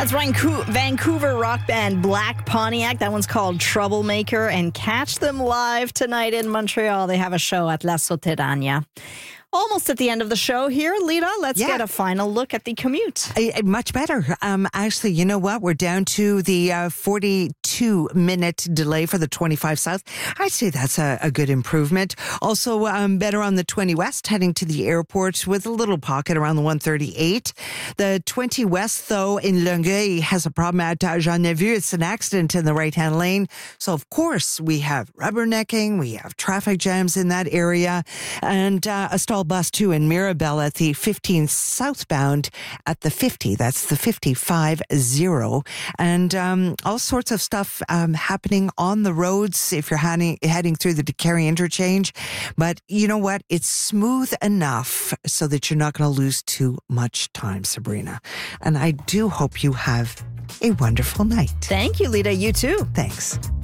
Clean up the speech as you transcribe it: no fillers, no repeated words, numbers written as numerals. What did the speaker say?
That's Vancouver rock band Black Pontiac. That one's called Troublemaker. And catch them live tonight in Montreal. They have a show at La Soterrania. Almost at the end of the show here, Lita. Let's get a final look at the commute. Much better. Actually, you know what? We're down to the 42-minute delay for the 25 South. I'd say that's a good improvement. Also, better on the 20 West, heading to the airport with a little pocket around the 138. The 20 West, though, in Longueuil has a problem at Jean Neveu. It's an accident in the right-hand lane. So, of course, we have rubbernecking. We have traffic jams in that area. And a stall bus too in Mirabel at the 15 southbound at the 50. That's the 50. And all sorts of stuff happening on the roads if you're heading through the Décarie interchange. But you know what? It's smooth enough so that you're not going to lose too much time, Sabrina. And I do hope you have a wonderful night. Thank you, Lita. You too. Thanks.